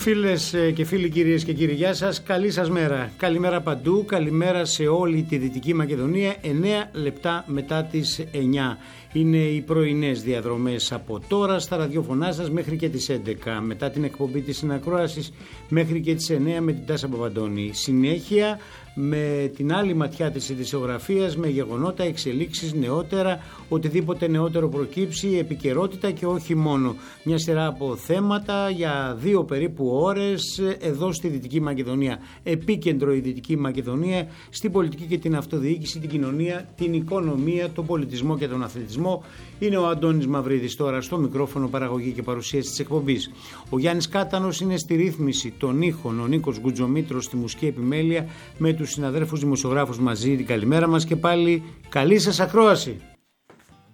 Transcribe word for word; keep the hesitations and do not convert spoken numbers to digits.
Φίλες και φίλοι, κυρίες και κύριοι, γεια σας, καλή σας μέρα. Καλημέρα παντού, καλημέρα σε όλη τη Δυτική Μακεδονία. εννέα λεπτά μετά τις εννιά. Είναι οι πρωινές διαδρομές από τώρα στα ραδιοφωνά σας μέχρι και τις έντεκα. Μετά την εκπομπή της συνακρόασης μέχρι και τις εννέα με την Τάσα Παπαντώνη. Συνέχεια με την άλλη ματιά της ειδησιογραφίας, με γεγονότα, εξελίξεις, νεότερα, οτιδήποτε νεότερο προκύψει, επικαιρότητα και όχι μόνο. Μια σειρά από θέματα για δύο περίπου ώρες εδώ στη Δυτική Μακεδονία. Επίκεντρο η Δυτική Μακεδονία στην πολιτική και την αυτοδιοίκηση, την κοινωνία, την οικονομία, τον πολιτισμό και τον αθλητισμό. Είναι ο Αντώνης Μαυρίδης τώρα στο μικρόφωνο, παραγωγή και παρουσίαση της εκπομπής. Ο Γιάννης Κάτανος είναι στη ρύθμιση των ήχων, ο Νίκος Γκουτζομήτρος στη μουσική επιμέλεια, με τους συναδέλφους δημοσιογράφους μαζί. Την καλημέρα μας και πάλι καλή σας ακρόαση.